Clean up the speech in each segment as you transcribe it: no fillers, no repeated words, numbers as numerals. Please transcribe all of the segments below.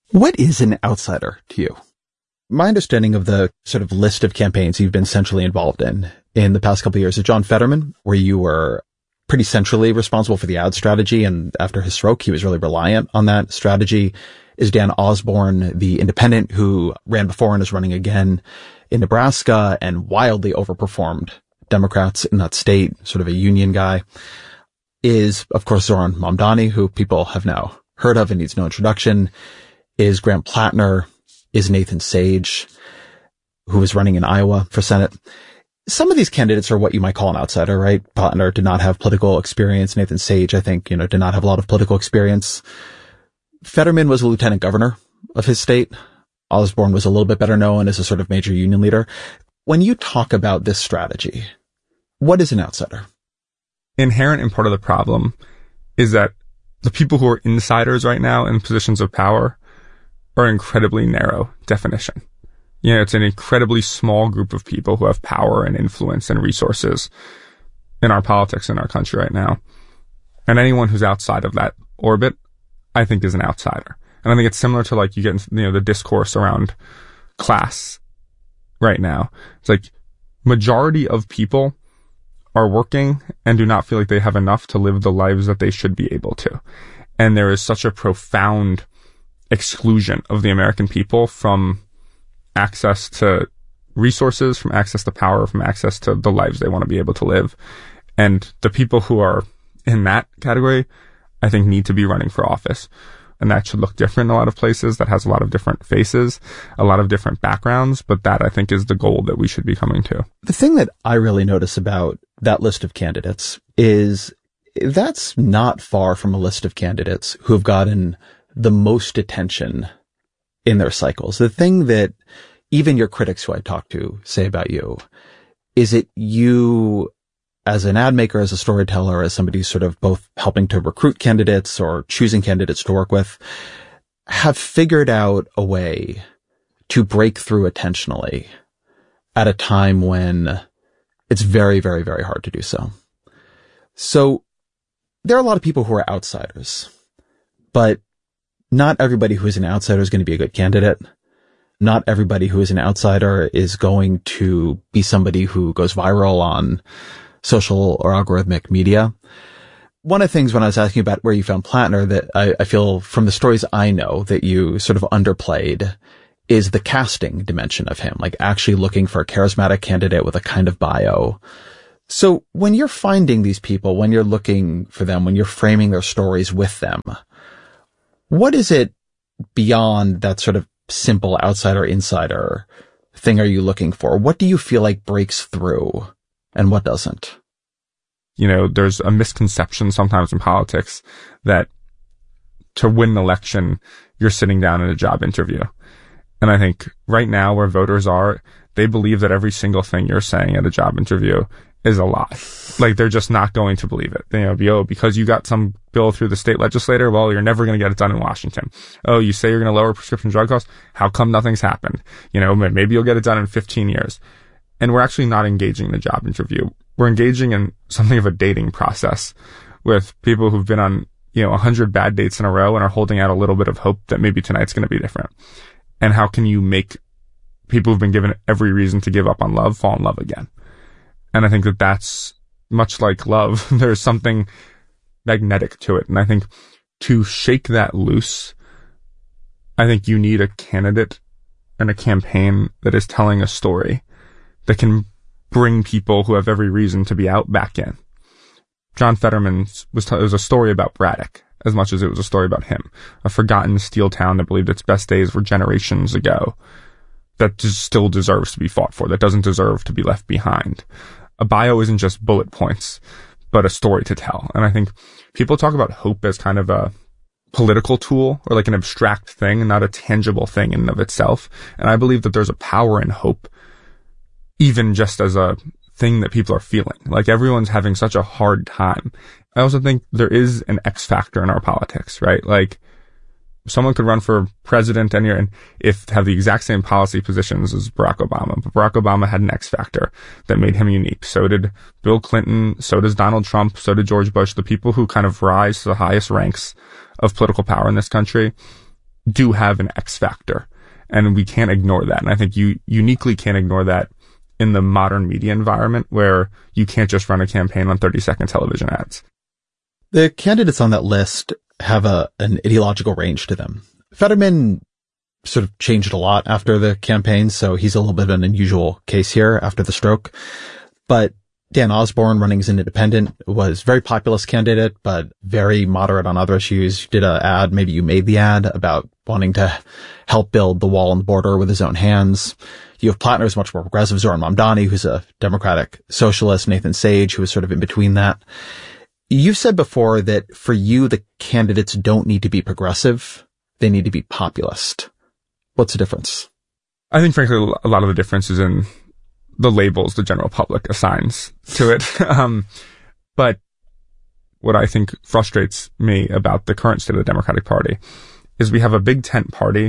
What is an outsider to you? My understanding of the sort of list of campaigns you've been centrally involved in the past couple of years is John Fetterman, where you were pretty centrally responsible for the ad strategy. And after his stroke, he was really reliant on that strategy. Is Dan Osborne, the independent who ran before and is running again in Nebraska and wildly overperformed Democrats in that state, sort of a union guy. Is, of course, Zoran Mamdani, who people have now heard of and needs no introduction. Is Graham Plattner. Is Nathan Sage, who is running in Iowa for Senate. Some of these candidates are what you might call an outsider, right? Plattner did not have political experience. Nathan Sage, I think, did not have a lot of political experience. Fetterman was a lieutenant governor of his state. Osborne was a little bit better known as a sort of major union leader. When you talk about this strategy, what is an outsider? Inherent in part of the problem is that the people who are insiders right now in positions of power are an incredibly narrow definition. It's an incredibly small group of people who have power and influence and resources in our politics in our country right now. And anyone who's outside of that orbit, I think, is an outsider. And I think it's similar to you get the discourse around class right now. It's like majority of people are working and do not feel like they have enough to live the lives that they should be able to. And there is such a profound exclusion of the American people from access to resources, from access to power, from access to the lives they want to be able to live. And the people who are in that category, I think, need to be running for office. And that should look different in a lot of places. That has a lot of different faces, a lot of different backgrounds. But that, I think, is the goal that we should be coming to. The thing that I really notice about that list of candidates is that's not far from a list of candidates who have gotten the most attention in their cycles. The thing that even your critics who I talk to say about you is that you, as an ad maker, as a storyteller, as somebody who's sort of both helping to recruit candidates or choosing candidates to work with, have figured out a way to break through attentionally at a time when it's very, very, very hard to do so. So there are a lot of people who are outsiders, but not everybody who is an outsider is going to be a good candidate. Not everybody who is an outsider is going to be somebody who goes viral on social or algorithmic media. One of the things when I was asking about where you found Plattner that I feel from the stories I know that you sort of underplayed is the casting dimension of him, like actually looking for a charismatic candidate with a kind of bio. So when you're finding these people, when you're looking for them, when you're framing their stories with them, what is it beyond that sort of simple outsider-insider thing are you looking for? What do you feel like breaks through and what doesn't? There's a misconception sometimes in politics that to win an election, you're sitting down in a job interview. And I think right now where voters are, they believe that every single thing you're saying at a job interview is a lie. Like, they're just not going to believe it. Because you got some bill through the state legislator, well, you're never going to get it done in Washington. Oh, you say you're going to lower prescription drug costs? How come nothing's happened? Maybe you'll get it done in 15 years. And we're actually not engaging in the job interview. We're engaging in something of a dating process with people who've been on, 100 bad dates in a row and are holding out a little bit of hope that maybe tonight's going to be different. And how can you make people who've been given every reason to give up on love fall in love again? And I think that that's much like love. There's something magnetic to it. And I think to shake that loose, I think you need a candidate and a campaign that is telling a story that can bring people who have every reason to be out back in. John Fetterman's was a story about Braddock as much as it was a story about him. A forgotten steel town that believed its best days were generations ago, that still deserves to be fought for, that doesn't deserve to be left behind. A bio isn't just bullet points, but a story to tell. And I think people talk about hope as kind of a political tool or like an abstract thing and not a tangible thing in and of itself. And I believe that there's a power in hope, even just as a thing that people are feeling. Like, everyone's having such a hard time. I also think there is an X factor in our politics, right? Like, someone could run for president and have the exact same policy positions as Barack Obama. But Barack Obama had an X factor that made him unique. So did Bill Clinton. So does Donald Trump. So did George Bush. The people who kind of rise to the highest ranks of political power in this country do have an X factor, and we can't ignore that. And I think you uniquely can't ignore that in the modern media environment where you can't just run a campaign on 30-second television ads. The candidates on that list have an ideological range to them. Fetterman sort of changed a lot after the campaign, so he's a little bit of an unusual case here after the stroke. But Dan Osborne, running as an independent, was very populist candidate, but very moderate on other issues. You did an ad, maybe you made the ad, about wanting to help build the wall on the border with his own hands. You have Plattner, who's much more progressive, Zoran Mamdani, who's a democratic socialist, Nathan Sage, who was sort of in between that. You've said before that for you, the candidates don't need to be progressive. They need to be populist. What's the difference? I think, frankly, a lot of the difference is in the labels the general public assigns to it. But what I think frustrates me about the current state of the Democratic Party is we have a big tent party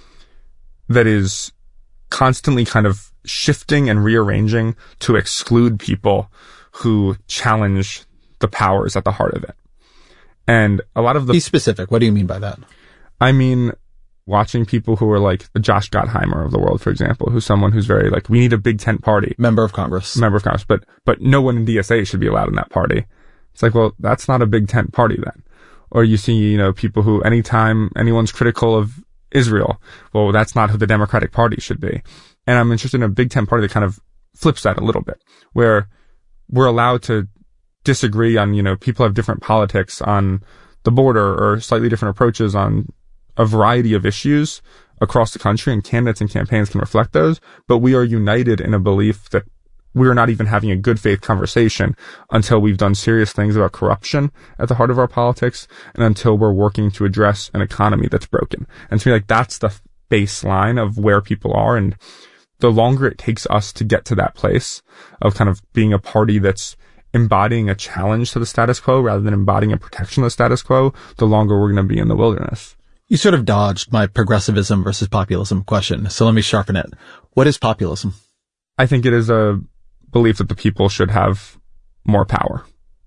that is constantly kind of shifting and rearranging to exclude people who challenge the powers at the heart of it. And a lot of the... Be specific. What do you mean by that? I mean, watching people who are like the Josh Gottheimer of the world, for example, who's someone who's very like, we need a big tent party. Member of Congress. But no one in DSA should be allowed in that party. It's like, well, that's not a big tent party then. Or you see, people who anytime anyone's critical of Israel, well, that's not who the Democratic Party should be. And I'm interested in a big tent party that kind of flips that a little bit, where we're allowed to disagree on, people have different politics on the border or slightly different approaches on a variety of issues across the country, and candidates and campaigns can reflect those, but we are united in a belief that we are not even having a good faith conversation until we've done serious things about corruption at the heart of our politics, and until we're working to address an economy that's broken. And to me, that's the baseline of where people are. And the longer it takes us to get to that place of kind of being a party that's embodying a challenge to the status quo rather than embodying a protection of the status quo, the longer we're going to be in the wilderness. You sort of dodged my progressivism versus populism question, so let me sharpen it. What is populism? I think it is a belief that the people should have more power.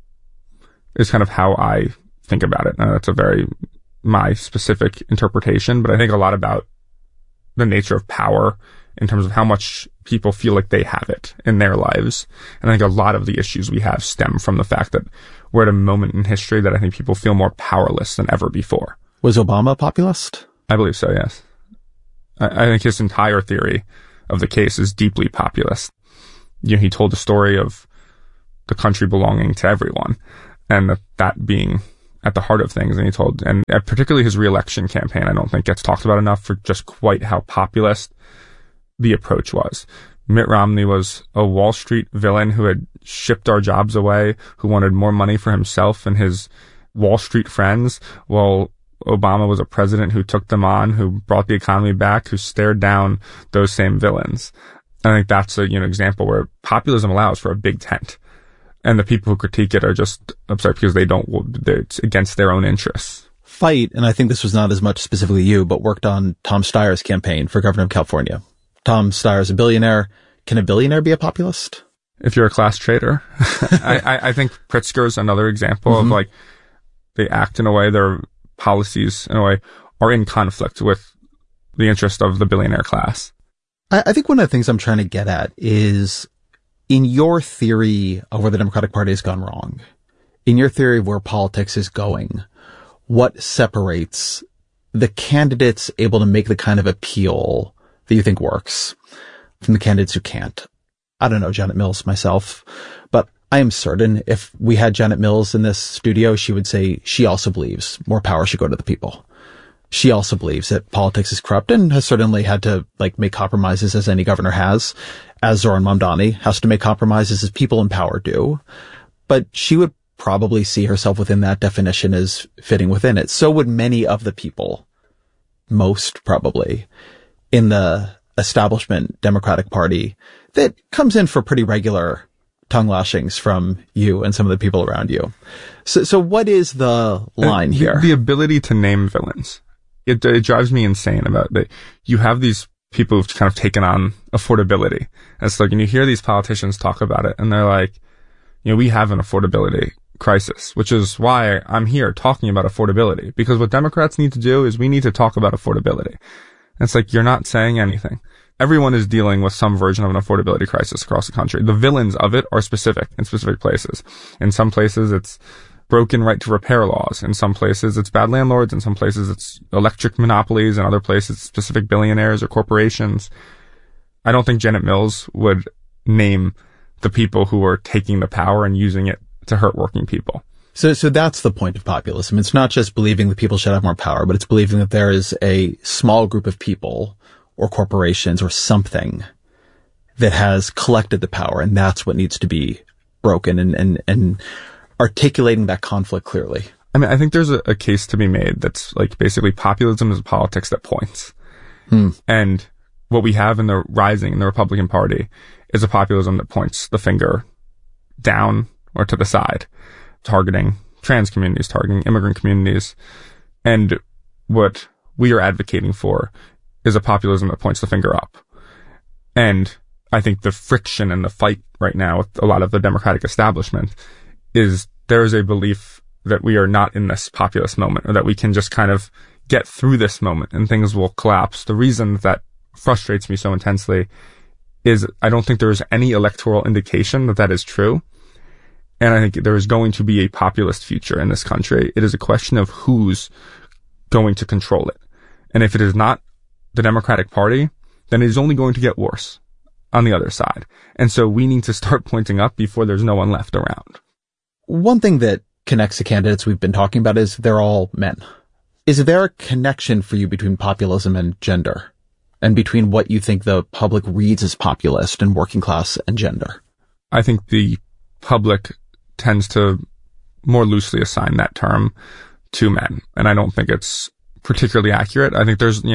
Is kind of how I think about it. That's a very my specific interpretation, but I think a lot about the nature of power in terms of how much people feel like they have it in their lives. And I think a lot of the issues we have stem from the fact that we're at a moment in history that I think people feel more powerless than ever before. Was Obama a populist? I believe so, yes. I think his entire theory of the case is deeply populist. He told the story of the country belonging to everyone, and that being at the heart of things. And particularly his re-election campaign, I don't think gets talked about enough for just quite how populist the approach was. Mitt Romney was a Wall Street villain who had shipped our jobs away, who wanted more money for himself and his Wall Street friends, while Obama was a president who took them on, who brought the economy back, who stared down those same villains. I think that's a example where populism allows for a big tent, and the people who critique it are just upset because it's against their own interests. Fight, and I think this was not as much specifically you, but worked on Tom Steyer's campaign for governor of California. Tom Steyer's a billionaire. Can a billionaire be a populist? If you're a class trader. I think Pritzker's another example of they act in a way, their policies in a way are in conflict with the interest of the billionaire class. I think one of the things I'm trying to get at is, in your theory of where the Democratic Party has gone wrong, in your theory of where politics is going, what separates the candidates able to make the kind of appeal that you think works from the candidates who can't? I don't know Janet Mills myself, but I am certain if we had Janet Mills in this studio, she would say she also believes more power should go to the people. She also believes that politics is corrupt and has certainly had to make compromises, as any governor has, as Zoran Mamdani has to make compromises as people in power do. But she would probably see herself within that definition as fitting within it. So would many of the people, most probably, in the establishment Democratic Party that comes in for pretty regular tongue lashings from you and some of the people around you. So what is the line here? The ability to name villains. It drives me insane about that. You have these people who've kind of taken on affordability. And it's like, and you hear these politicians talk about it, and they're like, we have an affordability crisis, which is why I'm here talking about affordability. Because what Democrats need to do is we need to talk about affordability. And it's like, you're not saying anything. Everyone is dealing with some version of an affordability crisis across the country. The villains of it are specific in specific places. In some places, it's broken right to repair laws. In some places, it's bad landlords. In some places, it's electric monopolies. In other places, specific billionaires or corporations. I don't think Janet Mills would name the people who are taking the power and using it to hurt working people. So that's the point of populism. It's not just believing that people should have more power, but it's believing that there is a small group of people or corporations or something that has collected the power, and that's what needs to be broken, and articulating that conflict clearly. I mean, I think there's a case to be made that's like basically populism is a politics that points. And what we have in the rising in the Republican Party is a populism that points the finger down or to the side, targeting trans communities, targeting immigrant communities. And what we are advocating for is a populism that points the finger up. And I think the friction and the fight right now with a lot of the Democratic establishment is there is a belief that we are not in this populist moment, or that we can just kind of get through this moment and things will collapse. The reason that frustrates me so intensely is I don't think there is any electoral indication that that is true. And I think there is going to be a populist future in this country. It is a question of who's going to control it. And if it is not the Democratic Party, then it is only going to get worse on the other side. And so we need to start pointing up before there's no one left around. One thing that connects the candidates we've been talking about is they're all men. Is there a connection for you between populism and gender, and between what you think the public reads as populist and working class and gender? I think the public tends to more loosely assign that term to men, and I don't think it's particularly accurate. I think there's,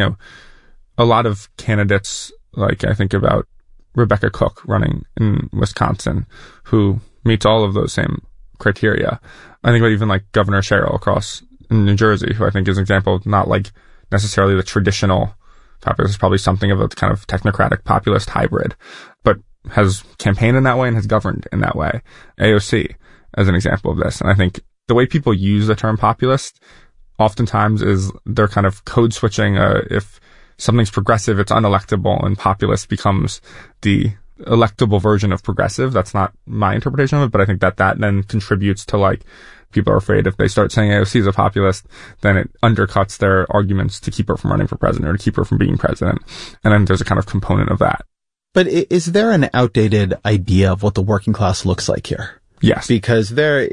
a lot of candidates, like I think about Rebecca Cook running in Wisconsin, who meets all of those same criteria. I think about even like Governor Sherrill across in New Jersey, who I think is an example of not like necessarily the traditional populist, probably something of a kind of technocratic populist hybrid, but has campaigned in that way and has governed in that way. AOC as an example of this. And I think the way people use the term populist oftentimes is they're kind of code switching. If something's progressive, it's unelectable, and populist becomes the electable version of progressive. That's not my interpretation of it, but I think that then contributes to like people are afraid if they start saying AOC is a populist, then it undercuts their arguments to keep her from running for president or to keep her from being president. And then there's a kind of component of that. But is there an outdated idea of what the working class looks like here? Yes. Because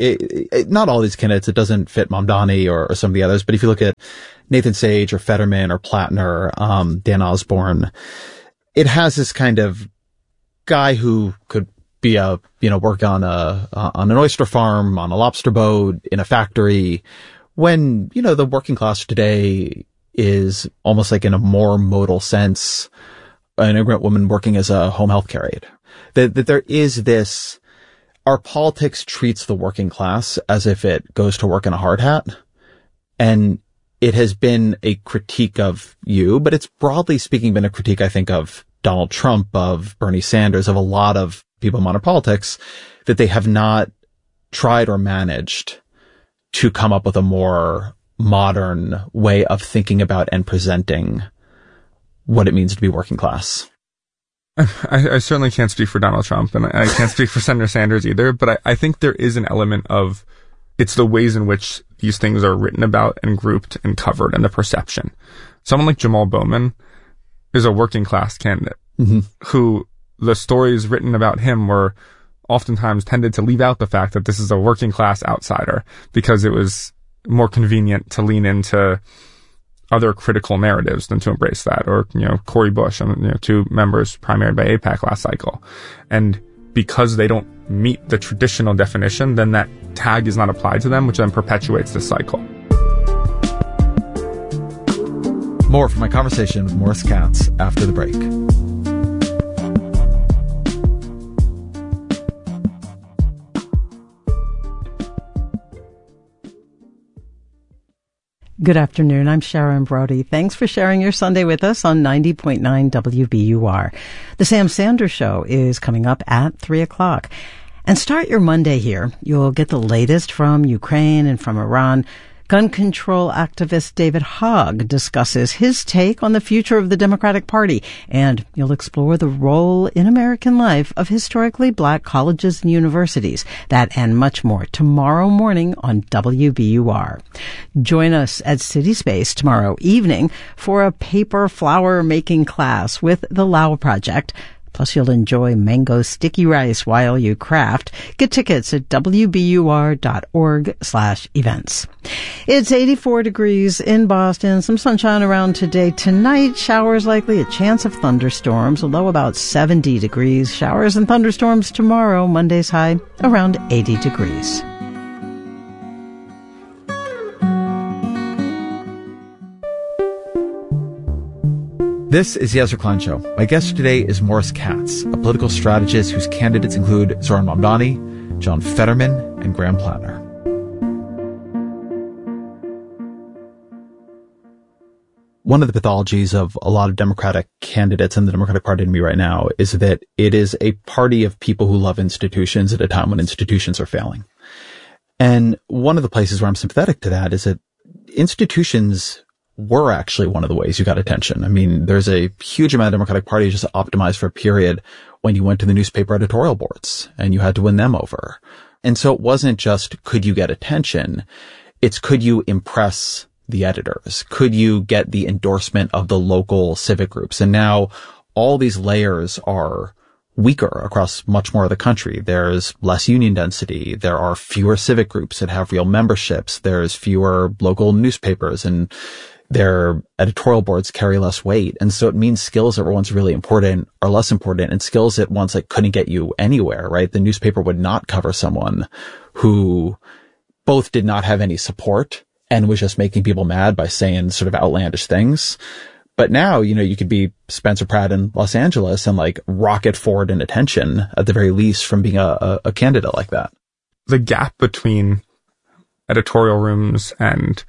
not all these candidates, it doesn't fit Mamdani or some of the others, but if you look at Nathan Sage or Fetterman or Plattner, Dan Osborne, it has this kind of guy who could be work on an oyster farm, on a lobster boat, in a factory, when, the working class today is almost like in a more modal sense, an immigrant woman working as a home health care aide. That there is this, our politics treats the working class as if it goes to work in a hard hat. And it has been a critique of you, but it's broadly speaking been a critique, I think, of Donald Trump, of Bernie Sanders, of a lot of people in modern politics, that they have not tried or managed to come up with a more modern way of thinking about and presenting what it means to be working class. I certainly can't speak for Donald Trump, and I can't speak for Senator Sanders either, but I think there is an element of, it's the ways in which these things are written about and grouped and covered, and the perception. Someone like Jamal Bowman is a working class candidate who the stories written about him were oftentimes tended to leave out the fact that this is a working class outsider, because it was more convenient to lean into other critical narratives than to embrace that. Or, Cori Bush, and, two members primaried by AIPAC last cycle. And because they don't meet the traditional definition, then that tag is not applied to them, which then perpetuates this cycle. More from my conversation with Morris Katz after the break. Good afternoon. I'm Sharon Brody. Thanks for sharing your Sunday with us on 90.9 WBUR. The Sam Sanders Show is coming up at 3 o'clock. And start your Monday here. You'll get the latest from Ukraine and from Iran. Gun control activist David Hogg discusses his take on the future of the Democratic Party, and you'll explore the role in American life of historically black colleges and universities. That and much more tomorrow morning on WBUR. Join us at City Space tomorrow evening for a paper flower making class with the Lau Project. Plus, you'll enjoy mango sticky rice while you craft. Get tickets at wbur.org/events. It's 84 degrees in Boston. Some sunshine around today. Tonight, showers likely, a chance of thunderstorms, a low about 70 degrees. Showers and thunderstorms tomorrow. Monday's high around 80 degrees. This is the Ezra Klein Show. My guest today is Morris Katz, a political strategist whose candidates include Zohran Mamdani, John Fetterman, and Graham Plattner. One of the pathologies of a lot of Democratic candidates in the Democratic Party to me right now is that it is a party of people who love institutions at a time when institutions are failing. And one of the places where I'm sympathetic to that is that institutions were actually one of the ways you got attention. I mean, there's a huge amount of Democratic Party just optimized for a period when you went to the newspaper editorial boards and you had to win them over. And so it wasn't just could you get attention, it's could you impress the editors? Could you get the endorsement of the local civic groups? And now all these layers are weaker across much more of the country. There's less union density. There are fewer civic groups that have real memberships. There's fewer local newspapers, and their editorial boards carry less weight. And so it means skills that were once really important are less important, and skills that once couldn't get you anywhere, right? The newspaper would not cover someone who both did not have any support and was just making people mad by saying sort of outlandish things. But now, you could be Spencer Pratt in Los Angeles and rocket forward in attention at the very least from being a candidate like that. The gap between editorial rooms and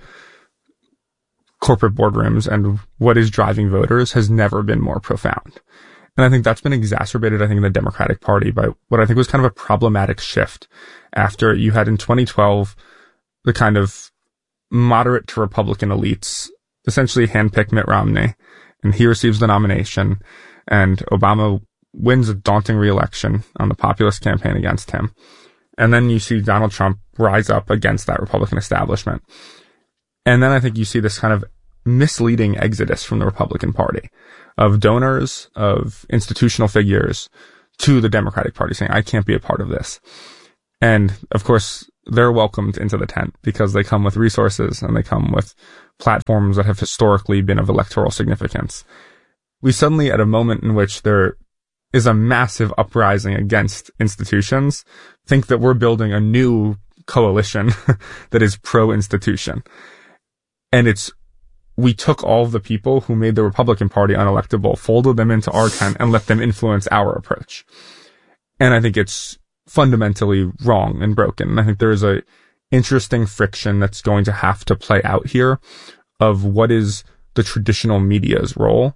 corporate boardrooms and what is driving voters has never been more profound. And I think that's been exacerbated, in the Democratic Party by what I think was kind of a problematic shift after you had in 2012 the kind of moderate to Republican elites essentially handpick Mitt Romney, and he receives the nomination, and Obama wins a daunting re-election on the populist campaign against him. And then you see Donald Trump rise up against that Republican establishment. And then I think you see this kind of misleading exodus from the Republican Party of donors, of institutional figures to the Democratic Party saying, I can't be a part of this. And of course, they're welcomed into the tent because they come with resources and they come with platforms that have historically been of electoral significance. We suddenly, at a moment in which there is a massive uprising against institutions, think that we're building a new coalition that is pro-institution. And we took all of the people who made the Republican Party unelectable, folded them into our tent, and let them influence our approach. And I think it's fundamentally wrong and broken. And I think there is a interesting friction that's going to have to play out here of what is the traditional media's role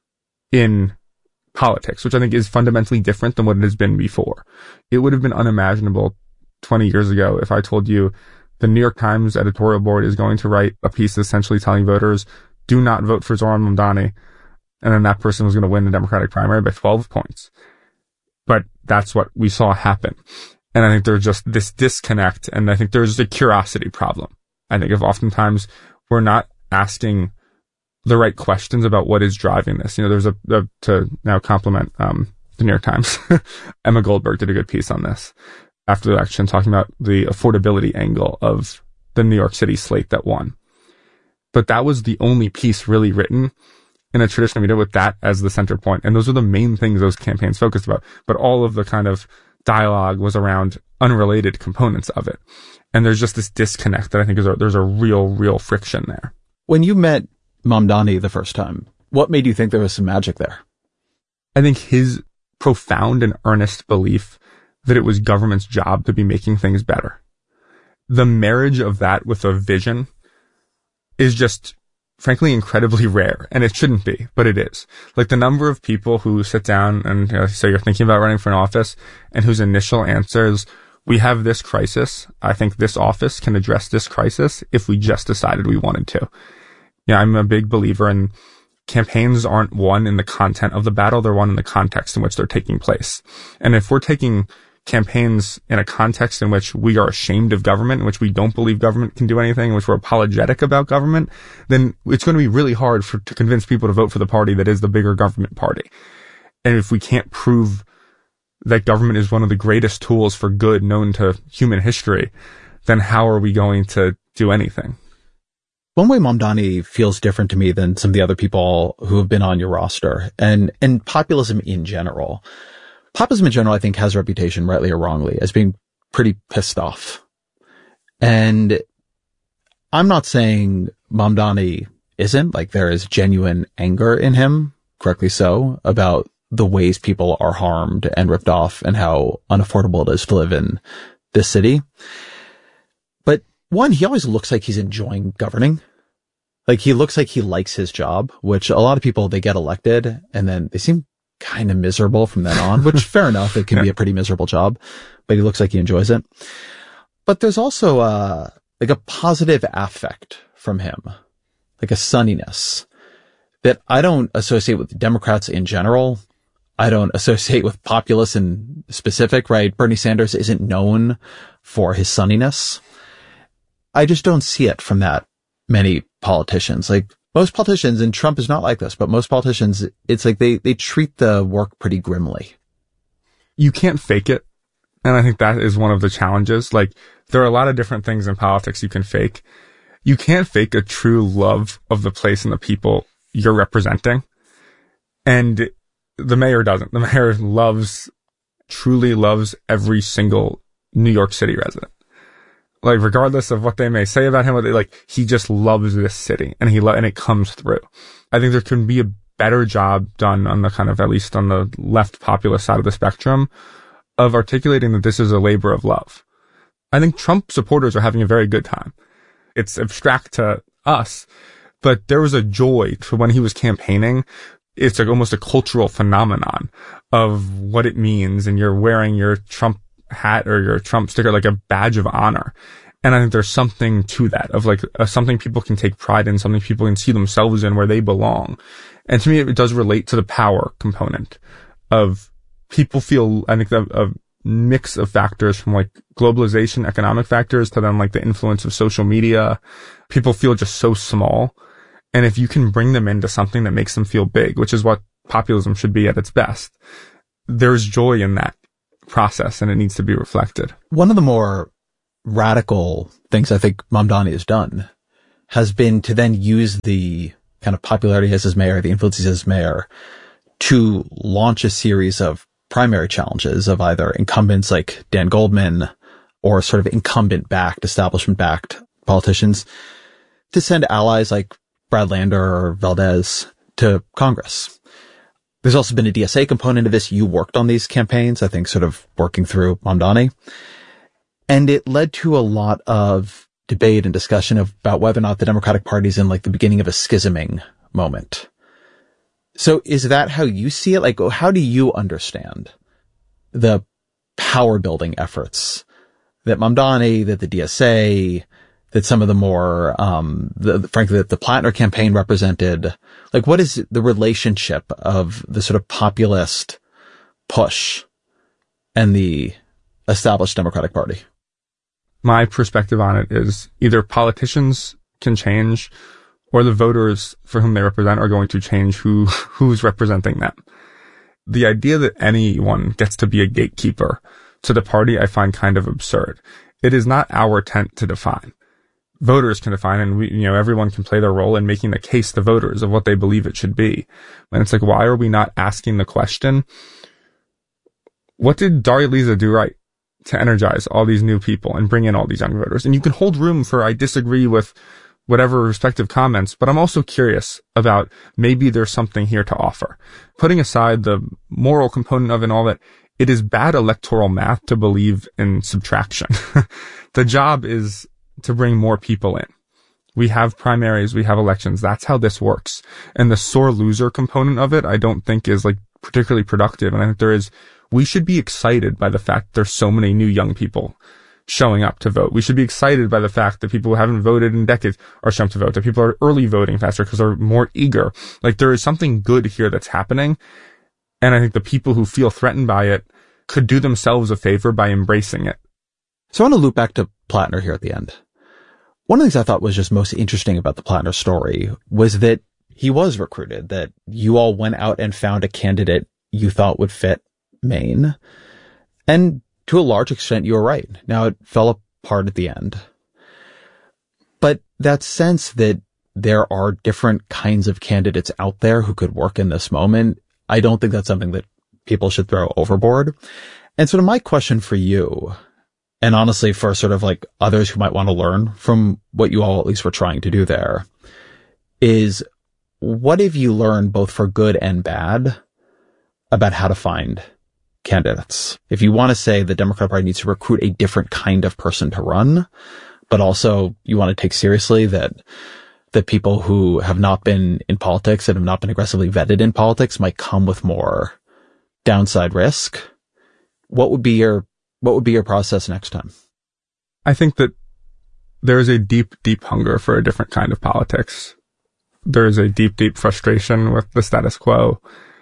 in politics, which I think is fundamentally different than what it has been before. It would have been unimaginable 20 years ago if I told you the New York Times editorial board is going to write a piece essentially telling voters, do not vote for Zohran Mamdani, and then that person was going to win the Democratic primary by 12 points. But that's what we saw happen. And I think there's just this disconnect, and I think there's a curiosity problem. I think if oftentimes we're not asking the right questions about what is driving this. There's to now compliment the New York Times, Emma Goldberg did a good piece on this after the election, talking about the affordability angle of the New York City slate that won. But that was the only piece really written in a traditional media with that as the center point. And those are the main things those campaigns focused about. But all of the kind of dialogue was around unrelated components of it. And there's just this disconnect that I think there's a real friction there. When you met Mamdani the first time, what made you think there was some magic there? I think his profound and earnest belief that it was government's job to be making things better. The marriage of that with a vision is just frankly incredibly rare, and it shouldn't be, but it is. Like the number of people who sit down and say you're thinking about running for an office and whose initial answer is, we have this crisis. I think this office can address this crisis if we just decided we wanted to. Yeah, I'm a big believer in campaigns aren't won in the content of the battle, they're won in the context in which they're taking place. And if we're taking campaigns in a context in which we are ashamed of government, in which we don't believe government can do anything, in which we're apologetic about government, then it's going to be really hard to convince people to vote for the party that is the bigger government party. And if we can't prove that government is one of the greatest tools for good known to human history, then how are we going to do anything? One way Mamdani feels different to me than some of the other people who have been on your roster, and populism in general. Populism in general, I think, has a reputation, rightly or wrongly, as being pretty pissed off. And I'm not saying Mamdani isn't. Like, there is genuine anger in him, correctly so, about the ways people are harmed and ripped off and how unaffordable it is to live in this city. But one, he always looks like he's enjoying governing. Like, he looks like he likes his job, which a lot of people, they get elected and then they seem kind of miserable from then on, which fair enough. It can be a pretty miserable job, but he looks like he enjoys it. But there's also like a positive affect from him, like a sunniness that I don't associate with Democrats in general. I don't associate with populists in specific, right? Bernie Sanders isn't known for his sunniness. I just don't see it from that many politicians. Like, most politicians, and Trump is not like this, but most politicians, it's like they treat the work pretty grimly. You can't fake it. And I think that is one of the challenges. Like, there are a lot of different things in politics you can fake. You can't fake a true love of the place and the people you're representing. And the mayor doesn't. The mayor truly loves every single New York City resident. Like, regardless of what they may say about him, he just loves this city, and and it comes through. I think there can be a better job done on the kind of, at least on the left populist side of the spectrum, of articulating that this is a labor of love. I think Trump supporters are having a very good time. It's abstract to us, but there was a joy to when he was campaigning. It's like almost a cultural phenomenon of what it means, and you're wearing your Trump hat or your Trump sticker like a badge of honor. And I think there's something to that, of like something people can take pride in, something people can see themselves in, where they belong. And to me, it does relate to the power component of people feel, I think, a mix of factors, from like globalization, economic factors, to then like the influence of social media. People feel just so small. And if you can bring them into something that makes them feel big, which is what populism should be at its best, there's joy in that process, and it needs to be reflected. One of the more radical things I think Mamdani has done has been to then use the kind of popularity as his mayor, the influence as his mayor, to launch a series of primary challenges of either incumbents like Dan Goldman or sort of incumbent-backed, establishment-backed politicians, to send allies like Brad Lander or Valdez to Congress. There's also been a DSA component of this. You worked on these campaigns, I think, sort of working through Mamdani. And it led to a lot of debate and discussion about whether or not the Democratic Party is in like the beginning of a schisming moment. So is that how you see it? Like, how do you understand the power building efforts that Mamdani, that the DSA, that some of the more, frankly, that the Plattner campaign represented? Like, what is the relationship of the sort of populist push and the established Democratic Party? My perspective on it is either politicians can change, or the voters for whom they represent are going to change who's representing them. The idea that anyone gets to be a gatekeeper to the party, I find kind of absurd. It is not our tent to define. Voters can define, and everyone can play their role in making the case to voters of what they believe it should be. And it's like, why are we not asking the question, what did Daria Lisa do right to energize all these new people and bring in all these young voters? And you can hold room for, I disagree with whatever respective comments, but I'm also curious about maybe there's something here to offer. Putting aside the moral component of it and all that, it is bad electoral math to believe in subtraction. The job is to bring more people in. We have primaries, we have elections. That's how this works. And the sore loser component of it, I don't think is like particularly productive. And I think we should be excited by the fact there's so many new young people showing up to vote. We should be excited by the fact that people who haven't voted in decades are showing up to vote, that people are early voting faster because they're more eager. Like, there is something good here that's happening. And I think the people who feel threatened by it could do themselves a favor by embracing it. So I want to loop back to Plattner here at the end. One of the things I thought was just most interesting about the Plattner story was that he was recruited, that you all went out and found a candidate you thought would fit Maine. And to a large extent, you were right. Now, it fell apart at the end. But that sense that there are different kinds of candidates out there who could work in this moment, I don't think that's something that people should throw overboard. And so my question for you, and honestly for sort of like others who might want to learn from what you all at least were trying to do there, is what have you learned both for good and bad about how to find candidates? If you want to say the Democratic Party needs to recruit a different kind of person to run, but also you want to take seriously that the people who have not been in politics and have not been aggressively vetted in politics might come with more downside risk, what would be your process next time? I think that there is a deep, deep hunger for a different kind of politics. There is a deep, deep frustration with the status quo.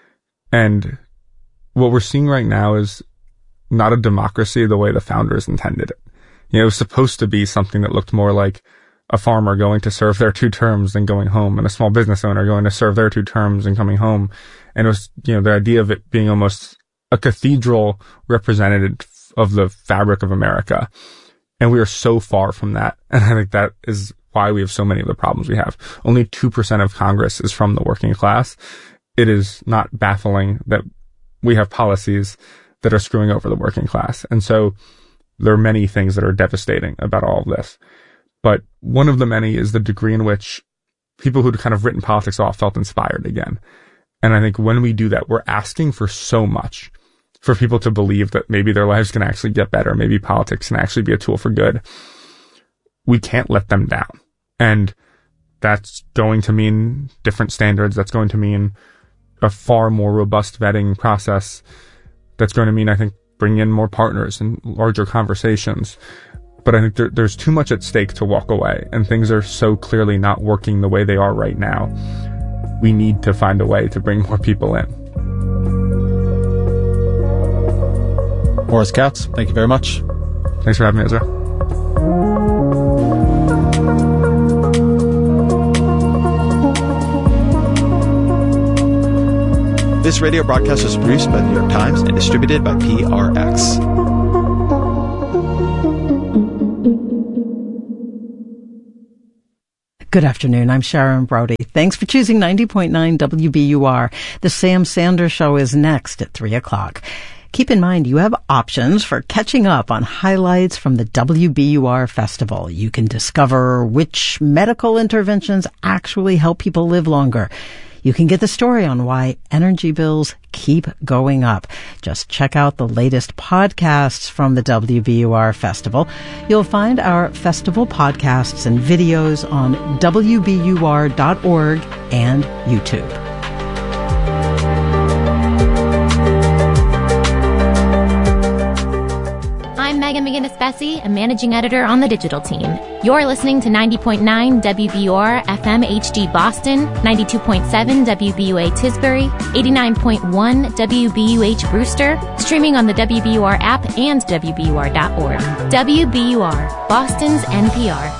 And what we're seeing right now is not a democracy the way the founders intended it. It was supposed to be something that looked more like a farmer going to serve their 2 terms and going home, and a small business owner going to serve their 2 terms and coming home. And it was, the idea of it being almost a cathedral representative of the fabric of America. And we are so far from that. And I think that is why we have so many of the problems we have. Only 2% of Congress is from the working class. It is not baffling that we have policies that are screwing over the working class. And so there are many things that are devastating about all of this. But one of the many is the degree in which people who'd kind of written politics off felt inspired again. And I think when we do that, we're asking for so much for people to believe that maybe their lives can actually get better. Maybe politics can actually be a tool for good. We can't let them down. And that's going to mean different standards. That's going to mean a far more robust vetting process. That's going to mean, I think, bringing in more partners and larger conversations. But I think there's too much at stake to walk away, and things are so clearly not working the way they are right now. We need to find a way to bring more people in. Morris Katz, thank you very much. Thanks for having me, Ezra. This radio broadcast was produced by the New York Times and distributed by PRX. Good afternoon. I'm Sharon Brody. Thanks for choosing 90.9 WBUR. The Sam Sanders Show is next at 3 o'clock. Keep in mind you have options for catching up on highlights from the WBUR Festival. You can discover which medical interventions actually help people live longer. You can get the story on why energy bills keep going up. Just check out the latest podcasts from the WBUR Festival. You'll find our festival podcasts and videos on WBUR.org and YouTube. I'm Megan McGinnis-Bessie, a managing editor on the digital team. You're listening to 90.9 WBUR FM HD Boston, 92.7 WBUA Tisbury, 89.1 WBUH Brewster, streaming on the WBUR app and WBUR.org. WBUR, Boston's NPR.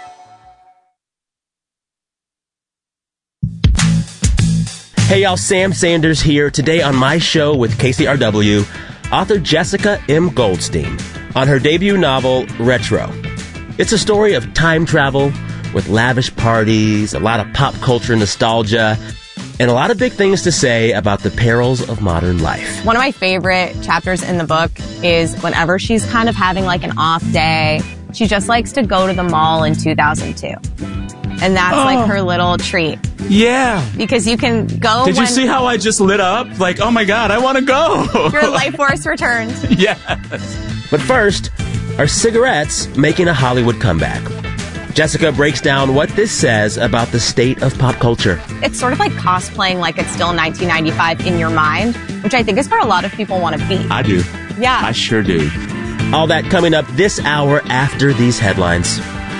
Hey y'all, Sam Sanders here. Today on my show with KCRW, author Jessica M. Goldstein on her debut novel, Retro. It's a story of time travel with lavish parties, a lot of pop culture nostalgia, and a lot of big things to say about the perils of modern life. One of my favorite chapters in the book is whenever she's kind of having like an off day, she just likes to go to the mall in 2002. And that's like her little treat. Yeah. Because you can go. Did you see how I just lit up? Like, oh my God, I want to go. Your life force returns. Yes. But first, are cigarettes making a Hollywood comeback? Jessica breaks down what this says about the state of pop culture. It's sort of like cosplaying like it's still 1995 in your mind, which I think is where a lot of people want to be. I do. Yeah. I sure do. All that coming up this hour after these headlines.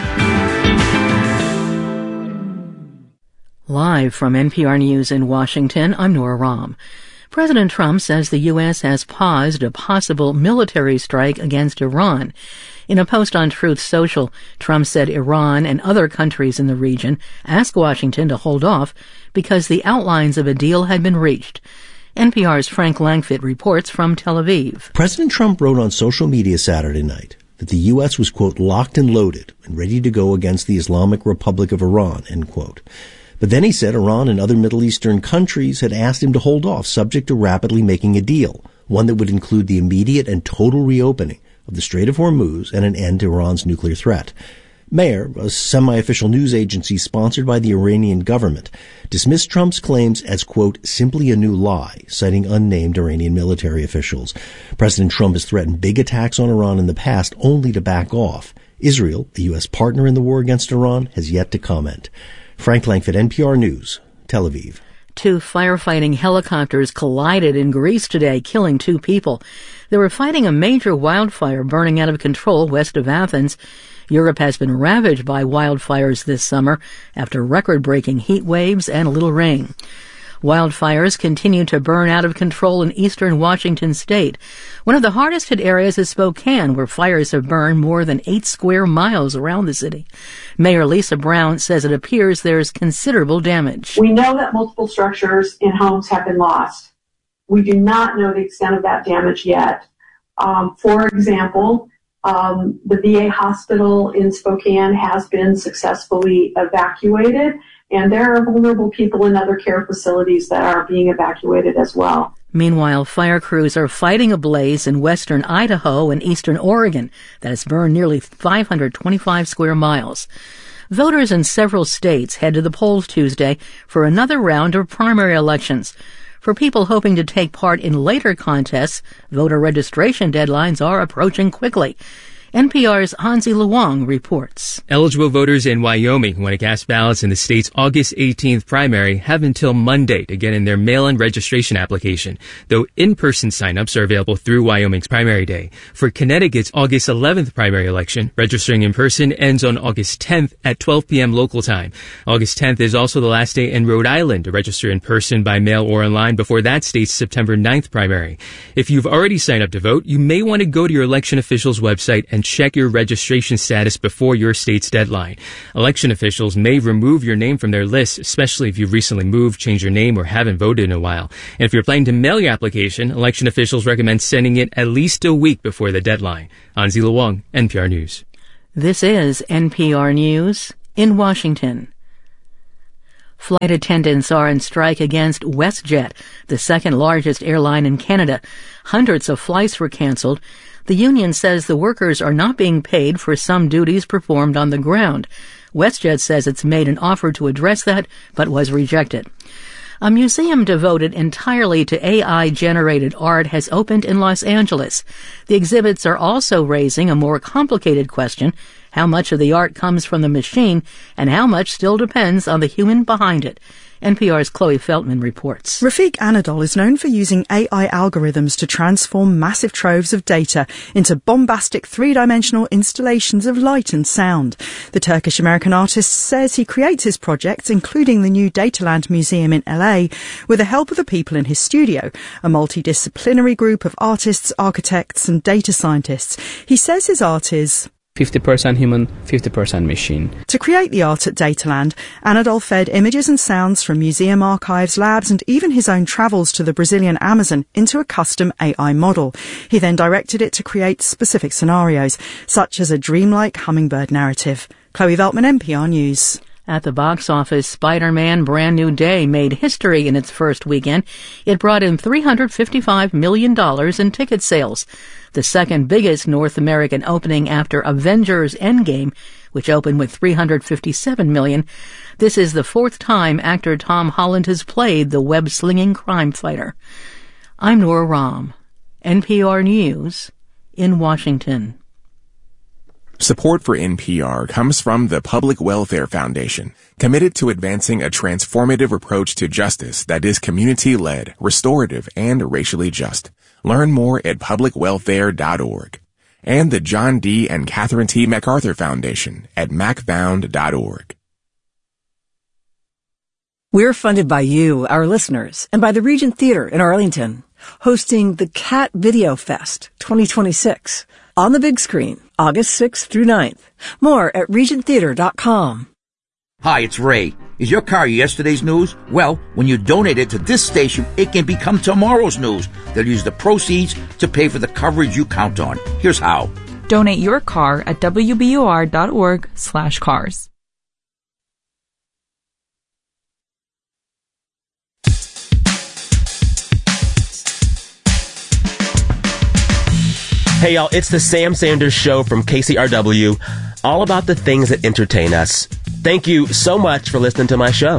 Live from NPR News in Washington, I'm Nora Rahm. President Trump says the U.S. has paused a possible military strike against Iran. In a post on Truth Social, Trump said Iran and other countries in the region asked Washington to hold off because the outlines of a deal had been reached. NPR's Frank Langfitt reports from Tel Aviv. President Trump wrote on social media Saturday night that the U.S. was, quote, locked and loaded and ready to go against the Islamic Republic of Iran, end quote. But then he said Iran and other Middle Eastern countries had asked him to hold off, subject to rapidly making a deal, one that would include the immediate and total reopening of the Strait of Hormuz and an end to Iran's nuclear threat. Mehr, a semi-official news agency sponsored by the Iranian government, dismissed Trump's claims as, quote, simply a new lie, citing unnamed Iranian military officials. President Trump has threatened big attacks on Iran in the past, only to back off. Israel, a U.S. partner in the war against Iran, has yet to comment. Frank Langfitt, NPR News, Tel Aviv. 2 firefighting helicopters collided in Greece today, killing 2 people. They were fighting a major wildfire burning out of control west of Athens. Europe has been ravaged by wildfires this summer after record-breaking heat waves and little rain. Wildfires continue to burn out of control in eastern Washington state. One of the hardest hit areas is Spokane, where fires have burned more than 8 square miles around the city. Mayor Lisa Brown says it appears there's considerable damage. We know that multiple structures in homes have been lost. We do not know the extent of that damage yet. For example, the VA hospital in Spokane has been successfully evacuated, and there are vulnerable people in other care facilities that are being evacuated as well. Meanwhile, fire crews are fighting a blaze in western Idaho and eastern Oregon that has burned nearly 525 square miles. Voters in several states head to the polls Tuesday for another round of primary elections. For people hoping to take part in later contests, voter registration deadlines are approaching quickly. NPR's Hansi Luong reports. Eligible voters in Wyoming who want to cast ballots in the state's August 18th primary have until Monday to get in their mail-in registration application, though in-person sign-ups are available through Wyoming's primary day. For Connecticut's August 11th primary election, registering in person ends on August 10th at 12 p.m. local time. August 10th is also the last day in Rhode Island to register in person by mail or online before that state's September 9th primary. If you've already signed up to vote, you may want to go to your election official's website and check your registration status before your state's deadline. Election officials may remove your name from their list, especially if you've recently moved, changed your name, or haven't voted in a while. And if you're planning to mail your application, election officials recommend sending it at least a week before the deadline. Hansi Luong, NPR News. This is NPR News in Washington. Flight attendants are on strike against WestJet, the second largest airline in Canada. Hundreds of flights were canceled. The union says the workers are not being paid for some duties performed on the ground. WestJet says it's made an offer to address that, but was rejected. A museum devoted entirely to AI-generated art has opened in Los Angeles. The exhibits are also raising a more complicated question: how much of the art comes from the machine and how much still depends on the human behind it. NPR's Chloe Feltman reports. Rafik Anadol is known for using AI algorithms to transform massive troves of data into bombastic three-dimensional installations of light and sound. The Turkish-American artist says he creates his projects, including the new Dataland Museum in LA, with the help of the people in his studio, a multidisciplinary group of artists, architects and data scientists. He says his art is 50% human, 50% machine. To create the art at Dataland, Anadol fed images and sounds from museum archives, labs and even his own travels to the Brazilian Amazon into a custom AI model. He then directed it to create specific scenarios, such as a dreamlike hummingbird narrative. Chloe Veltman, NPR News. At the box office, Spider-Man Brand New Day made history in its first weekend. It brought in $355 million in ticket sales, the second biggest North American opening after Avengers Endgame, which opened with $357 million. This is the fourth time actor Tom Holland has played the web-slinging crime fighter. I'm Nora Rahm, NPR News in Washington. Support for NPR comes from the Public Welfare Foundation, committed to advancing a transformative approach to justice that is community-led, restorative, and racially just. Learn more at publicwelfare.org. And the John D. and Catherine T. MacArthur Foundation at macfound.org. We're funded by you, our listeners, and by the Regent Theater in Arlington, hosting the Cat Video Fest 2026 on the big screen, August 6th through 9th. More at regenttheater.com. Hi, it's Ray. Is your car yesterday's news? Well, when you donate it to this station, it can become tomorrow's news. They'll use the proceeds to pay for the coverage you count on. Here's how. Donate your car at wbur.org/cars. Hey y'all, it's the Sam Sanders Show from KCRW, all about the things that entertain us. Thank you so much for listening to my show.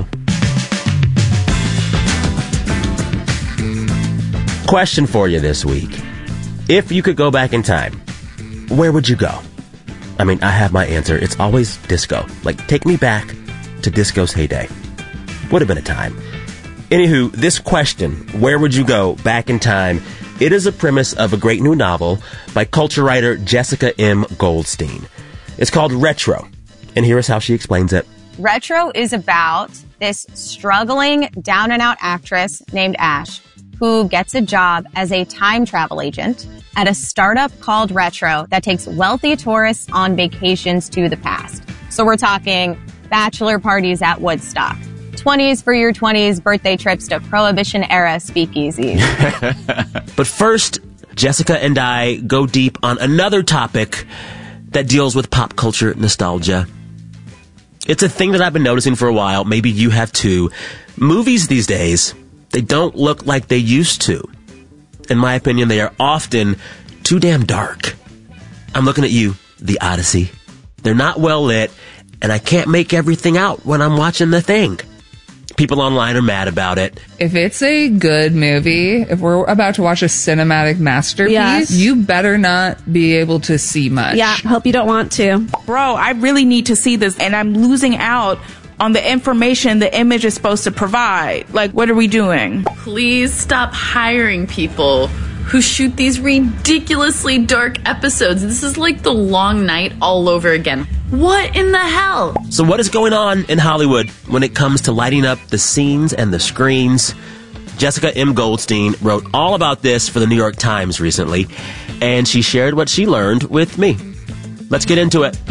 Question for you this week. If you could go back in time, where would you go? I mean, I have my answer. It's always disco. Like, take me back to disco's heyday. Would have been a time. Anywho, this question, where would you go back in time? It is a premise of a great new novel by culture writer Jessica M. Goldstein. It's called Retro, and here is how she explains it. Retro is about this struggling, down-and-out actress named Ash who gets a job as a time travel agent at a startup called Retro that takes wealthy tourists on vacations to the past. So we're talking bachelor parties at Woodstock, 20s for your 20s, birthday trips to Prohibition-era speakeasies. But first, Jessica and I go deep on another topic that deals with pop culture nostalgia. It's a thing that I've been noticing for a while. Maybe you have too. Movies these days, they don't look like they used to. In my opinion, they are often too damn dark. I'm looking at you, The Odyssey. They're not well lit, and I can't make everything out when I'm watching the thing. People online are mad about it. If it's a good movie, if we're about to watch a cinematic masterpiece, Yes. you better not be able to see much. Yeah, hope you don't want to. Bro, I really need to see this, and I'm losing out on the information the image is supposed to provide. Like, what are we doing? Please stop hiring people who shoot these ridiculously dark episodes. This is like The Long Night all over again. What in the hell? So what is going on in Hollywood when it comes to lighting up the scenes and the screens? Jessica M. Goldstein wrote all about this for the New York Times recently, and she shared what she learned with me. Let's get into it.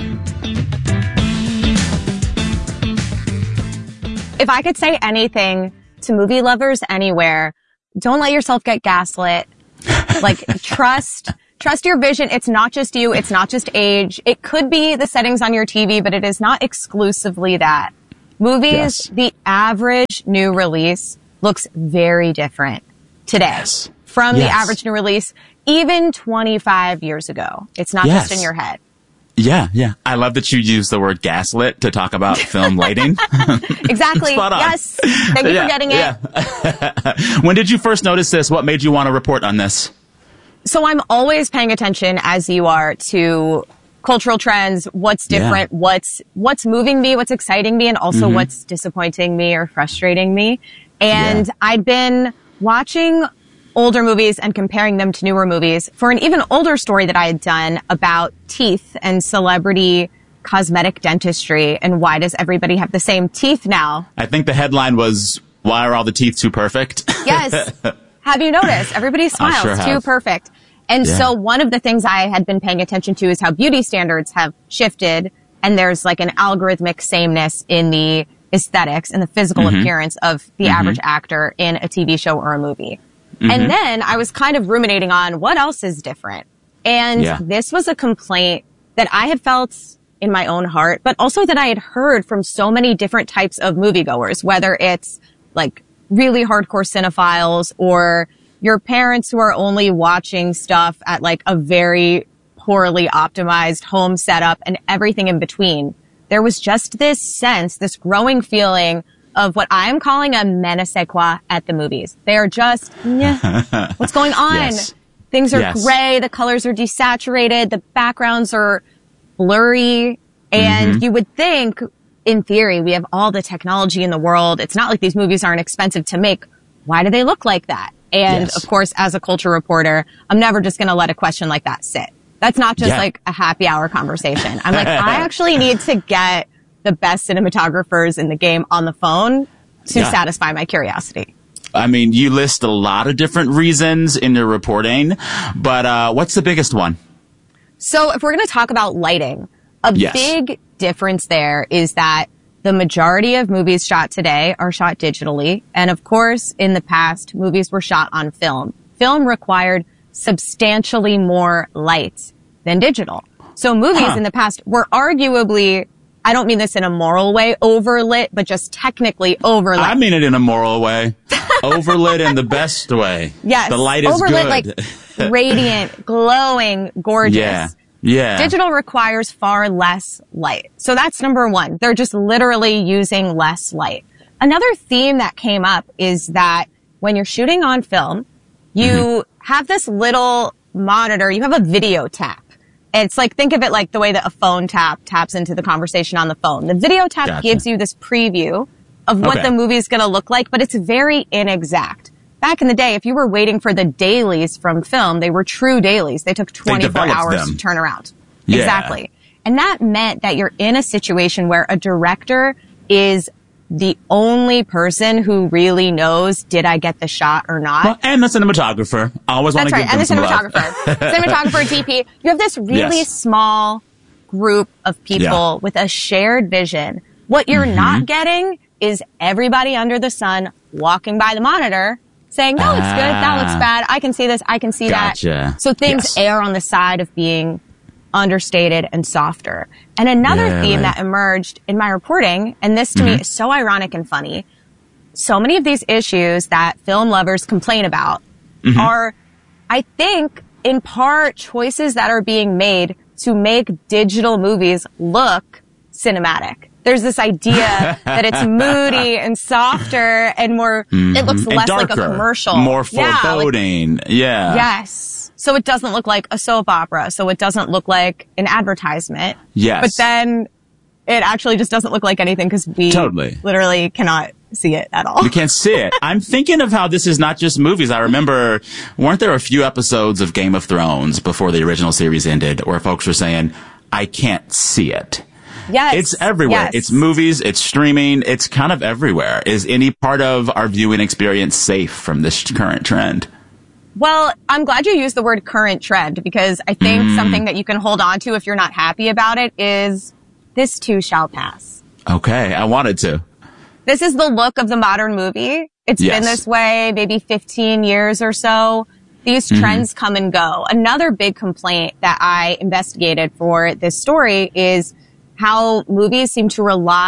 If I could say anything to movie lovers anywhere, don't let yourself get gaslit. Like, trust your vision. It's not just you. It's not just age. It could be the settings on your TV, but it is not exclusively that. Movies, yes. The average new release looks very different today from the average new release even 25 years ago. It's not just in your head. Yeah. I love that you use the word gaslit to talk about film lighting. Exactly. Spot on. Yes. Thank you for getting it. Yeah. When did you first notice this? What made you want to report on this? So I'm always paying attention, as you are, to cultural trends, what's different, what's moving me, what's exciting me, and also what's disappointing me or frustrating me. And I'd been watching older movies and comparing them to newer movies for an even older story that I had done about teeth and celebrity cosmetic dentistry and why does everybody have the same teeth now? I think the headline was, why are all the teeth too perfect? Yes. Have you noticed? Everybody's smiles too perfect. And so one of the things I had been paying attention to is how beauty standards have shifted, and there's like an algorithmic sameness in the aesthetics and the physical appearance of the average actor in a TV show or a movie. And then I was kind of ruminating on what else is different. And this was a complaint that I had felt in my own heart, but also that I had heard from so many different types of moviegoers, whether it's like really hardcore cinephiles or your parents who are only watching stuff at like a very poorly optimized home setup and everything in between. There was just this sense, this growing feeling of what I'm calling a je ne sais quoi at the movies. They are just, what's going on? Things are gray, the colors are desaturated, the backgrounds are blurry. And you would think, in theory, we have all the technology in the world. It's not like these movies aren't expensive to make. Why do they look like that? And of course, as a culture reporter, I'm never just going to let a question like that sit. That's not just like a happy hour conversation. I'm like, I actually need to get the best cinematographers in the game on the phone to satisfy my curiosity. I mean, you list a lot of different reasons in your reporting, but what's the biggest one? So if we're going to talk about lighting, a big difference there is that the majority of movies shot today are shot digitally. And of course, in the past, movies were shot on film. Film required substantially more light than digital. So movies in the past were arguably, I don't mean this in a moral way, overlit, but just technically overlit. I mean it in a moral way. Overlit in the best way. Yes. The light is overlit, good. Like radiant, glowing, gorgeous. Yeah. Yeah. Digital requires far less light. So that's number one. They're just literally using less light. Another theme that came up is that when you're shooting on film, you have this little monitor, you have a video tap. It's like, think of it like the way that a phone taps into the conversation on the phone. The video tap gives you this preview of what the movie is going to look like, but it's very inexact. Back in the day, if you were waiting for the dailies from film, they were true dailies. They took 24 hours to turn around. Yeah. Exactly. And that meant that you're in a situation where a director is the only person who really knows, did I get the shot or not? Well, and the cinematographer. I always want to give them some love. Cinematographer, DP. You have this really small group of people with a shared vision. What you're not getting is everybody under the sun walking by the monitor saying, that looks good, that looks bad, I can see this, I can see that. So things err on the side of being understated and softer. And another theme that emerged in my reporting, and this to me is so ironic and funny, so many of these issues that film lovers complain about are, I think, in part choices that are being made to make digital movies look cinematic. There's this idea that it's moody and softer and more, it looks less darker, like a commercial. More foreboding. Yes. So it doesn't look like a soap opera. So it doesn't look like an advertisement. Yes. But then it actually just doesn't look like anything because we literally cannot see it at all. We can't see it. I'm thinking of how this is not just movies. I remember, weren't there a few episodes of Game of Thrones before the original series ended where folks were saying, I can't see it. Yes. It's everywhere. It's movies, it's streaming, it's kind of everywhere. Is any part of our viewing experience safe from this current trend? Well, I'm glad you used the word current trend because I think something that you can hold on to if you're not happy about it is this too shall pass. Okay, I wanted to. This is the look of the modern movie. It's been this way maybe 15 years or so. These trends come and go. Another big complaint that I investigated for this story is how movies seem to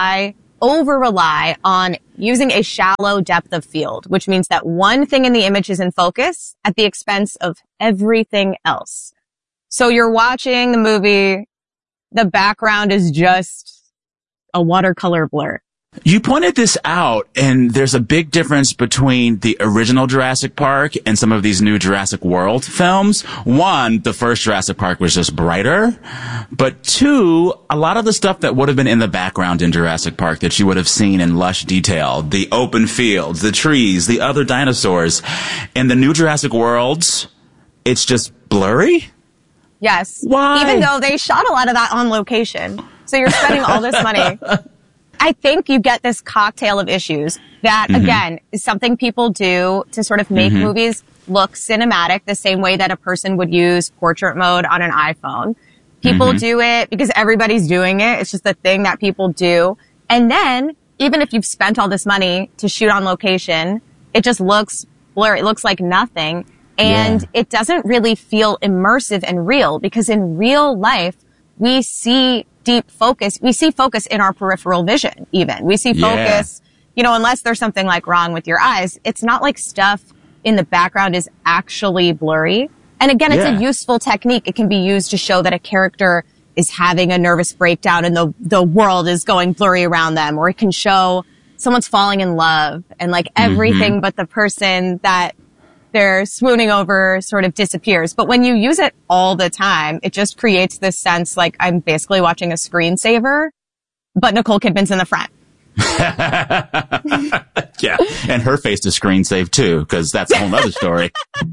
over-rely on using a shallow depth of field, which means that one thing in the image is in focus at the expense of everything else. So you're watching the movie, the background is just a watercolor blur. You pointed this out, and there's a big difference between the original Jurassic Park and some of these new Jurassic World films. One, the first Jurassic Park was just brighter. But two, a lot of the stuff that would have been in the background in Jurassic Park that you would have seen in lush detail, the open fields, the trees, the other dinosaurs, in the new Jurassic Worlds, it's just blurry? Yes. Why? Even though they shot a lot of that on location. So you're spending all this money. I think you get this cocktail of issues that, again, is something people do to sort of make movies look cinematic the same way that a person would use portrait mode on an iPhone. People do it because everybody's doing it. It's just the thing that people do. And then, even if you've spent all this money to shoot on location, it just looks blurry. It looks like nothing. And it doesn't really feel immersive and real because in real life, we see deep focus. We see focus in our peripheral vision, even. We see focus, you know, unless there's something like wrong with your eyes. It's not like stuff in the background is actually blurry. And again, it's a useful technique. It can be used to show that a character is having a nervous breakdown and the world is going blurry around them. Or it can show someone's falling in love and like everything but the person that they're swooning over sort of disappears. But when you use it all the time, it just creates this sense like I'm basically watching a screensaver, but Nicole Kidman's in the front. Yeah, and her face to screen save too, because that's a whole other story.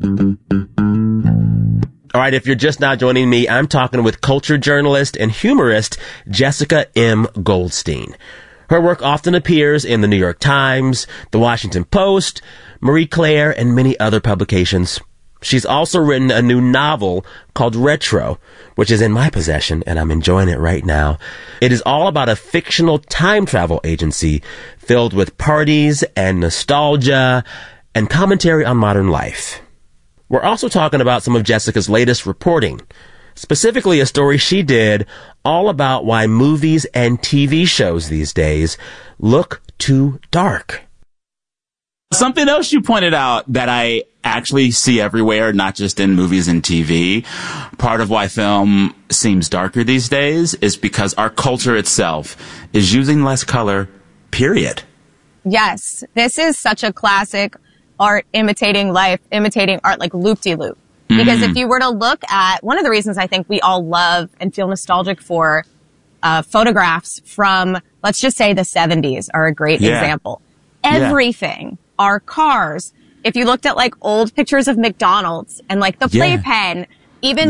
All right, if you're just now joining me, I'm talking with culture journalist and humorist Jessica M. Goldstein. Her work often appears in the New York Times, the Washington Post, Marie Claire, and many other publications. She's also written a new novel called Retro, which is in my possession, and I'm enjoying it right now. It is all about a fictional time travel agency filled with parties and nostalgia and commentary on modern life. We're also talking about some of Jessica's latest reporting, specifically a story she did all about why movies and TV shows these days look too dark. Something else you pointed out that I actually see everywhere, not just in movies and TV. Part of why film seems darker these days is because our culture itself is using less color, period. Yes, this is such a classic art imitating life, imitating art, like loop-de-loop. Because if you were to look at, one of the reasons I think we all love and feel nostalgic for photographs from, let's just say the 70s are a great example. Everything, our cars, if you looked at like old pictures of McDonald's and like the playpen, even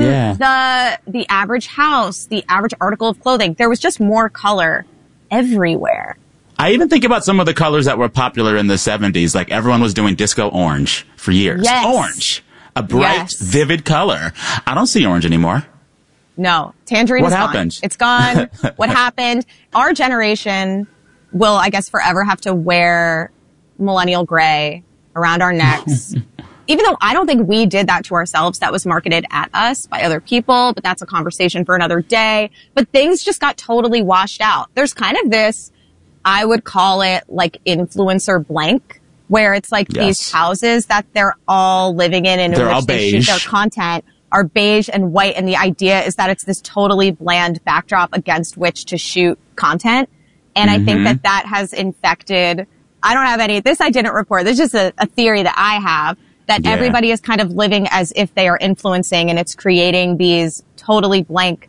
the average house, the average article of clothing, there was just more color everywhere. I even think about some of the colors that were popular in the 70s. Like everyone was doing disco orange for years. Yes. Orange. A bright, vivid color. I don't see orange anymore. No. Tangerine is gone. What happened? It's gone. What happened? Our generation will, I guess, forever have to wear millennial gray around our necks. Even though I don't think we did that to ourselves, that was marketed at us by other people, but that's a conversation for another day. But things just got totally washed out. There's kind of this, I would call it like influencer blank, where it's like these houses that they're all living in and in which they shoot their content are beige and white. And the idea is that it's this totally bland backdrop against which to shoot content. And I think that that has infected, I don't have any, this I didn't report. This is just a theory that I have, that everybody is kind of living as if they are influencing, and it's creating these totally blank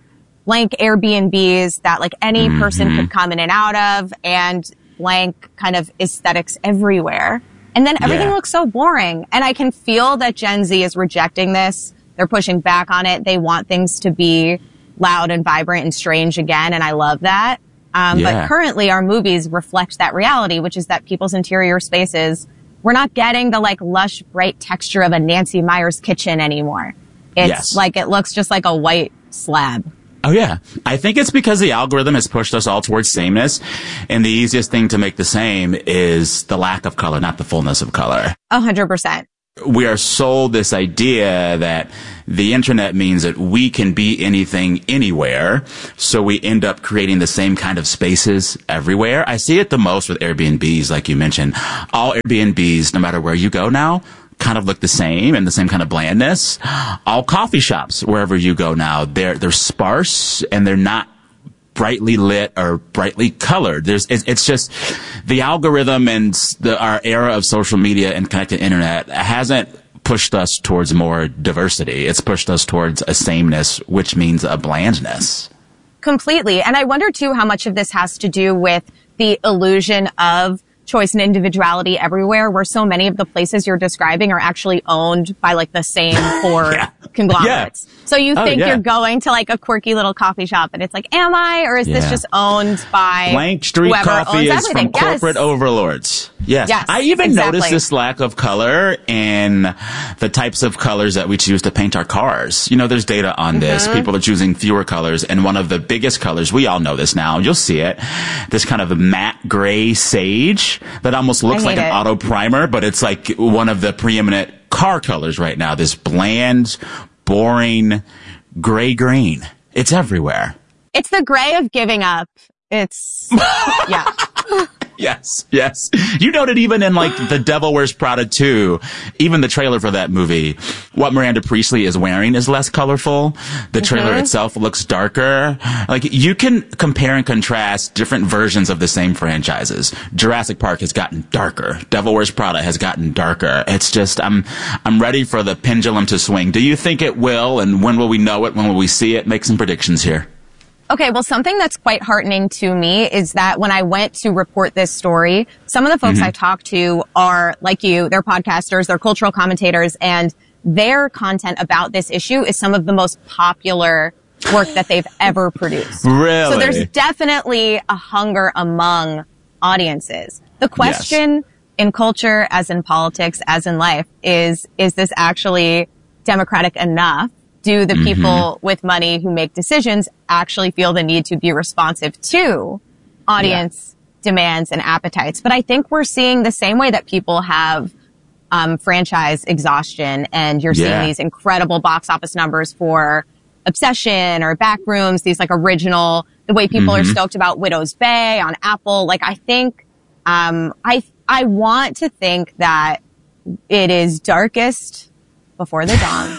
Airbnbs that like any person could come in and out of, and blank kind of aesthetics everywhere. And then everything looks so boring. And I can feel that Gen Z is rejecting this. They're pushing back on it. They want things to be loud and vibrant and strange again. And I love that. But currently our movies reflect that reality, which is that people's interior spaces, we're not getting the like lush, bright texture of a Nancy Meyer's kitchen anymore. It's like, it looks just like a white slab. Oh, yeah. I think it's because the algorithm has pushed us all towards sameness. And the easiest thing to make the same is the lack of color, not the fullness of color. 100%. We are sold this idea that the internet means that we can be anything anywhere. So we end up creating the same kind of spaces everywhere. I see it the most with Airbnbs, like you mentioned. All Airbnbs, no matter where you go now, kind of look the same and the same kind of blandness. All coffee shops, wherever you go now, they're sparse and they're not brightly lit or brightly colored. It's just the algorithm and our era of social media and connected internet hasn't pushed us towards more diversity. It's pushed us towards a sameness, which means a blandness. Completely. And I wonder too how much of this has to do with the illusion of choice and individuality everywhere, where so many of the places you're describing are actually owned by like the same four conglomerates. So you think you're going to like a quirky little coffee shop and it's like, am I? Or is this just owned by Blank Street Coffee is from corporate overlords. Yes. I even noticed this lack of color in the types of colors that we choose to paint our cars. You know, there's data on this. People are choosing fewer colors, and one of the biggest colors, we all know this now, you'll see it, this kind of matte gray sage that almost looks like an auto primer, but it's like one of the preeminent car colors right now. This bland, boring gray green. It's everywhere. It's the gray of giving up. It's, Yes. You noted even in like The Devil Wears Prada 2, even the trailer for that movie, what Miranda Priestley is wearing is less colorful. The trailer itself looks darker. Like, you can compare and contrast different versions of the same franchises. Jurassic Park has gotten darker. Devil Wears Prada has gotten darker. It's just, I'm ready for the pendulum to swing. Do you think it will? And when will we know it? When will we see it? Make some predictions here. Okay, well, something that's quite heartening to me is that when I went to report this story, some of the folks I talked to are, like you, they're podcasters, they're cultural commentators, and their content about this issue is some of the most popular work that they've ever produced. Really? So there's definitely a hunger among audiences. The question in culture, as in politics, as in life, is this actually democratic enough? Do the people with money who make decisions actually feel the need to be responsive to audience demands and appetites? But I think we're seeing the same way that people have franchise exhaustion, and you're seeing these incredible box office numbers for Obsession or Backrooms, these like original, the way people are stoked about Widow's Bay on Apple. Like, I think, I want to think that it is darkest before the dawn.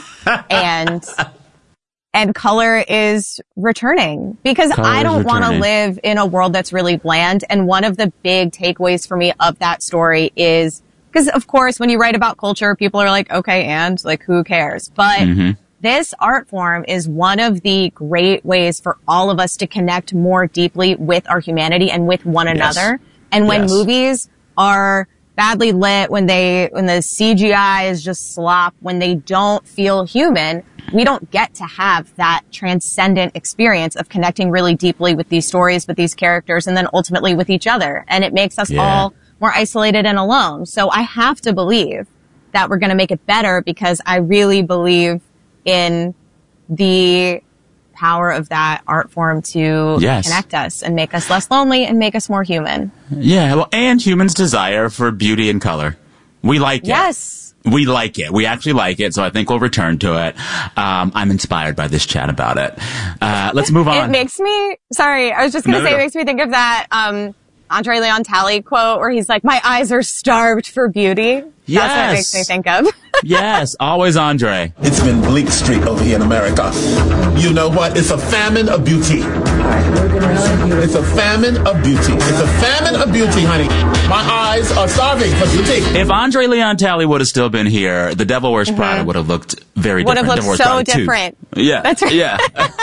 and color is returning, because I don't want to live in a world that's really bland. And one of the big takeaways for me of that story is, because of course, when you write about culture, people are like, okay, and like, who cares? But this art form is one of the great ways for all of us to connect more deeply with our humanity and with one another. And when movies are badly lit, when the CGI is just slop, when they don't feel human, we don't get to have that transcendent experience of connecting really deeply with these stories, with these characters, and then ultimately with each other. And it makes us all more isolated and alone. So I have to believe that we're going to make it better, because I really believe in the power of that art form to connect us and make us less lonely and make us more human. Yeah, well, and humans' desire for beauty and color. We like it. Yes. We like it. We actually like it, so I think we'll return to it. I'm inspired by this chat about it. Let's move on. It makes me, sorry, I was just going to say, it makes me think of that Andre Leon Talley quote where he's like, my eyes are starved for beauty. Yes. That's what it makes me think of. Yes, always Andre. It's been bleak street over here in America. You know what? It's a famine of beauty. It's a famine of beauty. It's a famine of beauty, honey. My eyes are starving for beauty. If Andre Leon Talley would have still been here, The Devil Wears Prada would have looked very different. Would have looked so different. Yeah. That's right. Yeah.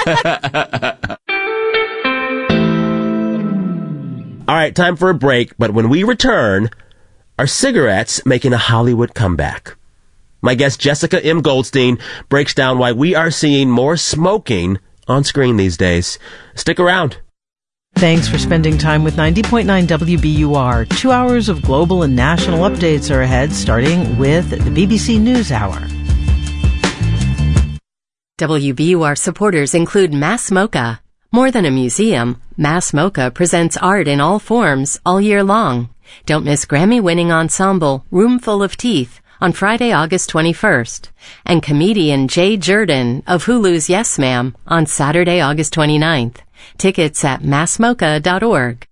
All right, time for a break, but when we return, are cigarettes making a Hollywood comeback? My guest Jessica M. Goldstein breaks down why we are seeing more smoking on screen these days. Stick around. Thanks for spending time with 90.9 WBUR. 2 hours of global and national updates are ahead, starting with the BBC NewsHour. WBUR supporters include Mass Mocha. More than a museum, Mass Mocha presents art in all forms all year long. Don't miss Grammy-winning ensemble Roomful of Teeth on Friday, August 21st, and comedian Jay Jordan of Hulu's Yes Ma'am on Saturday, August 29th. Tickets at massmocha.org.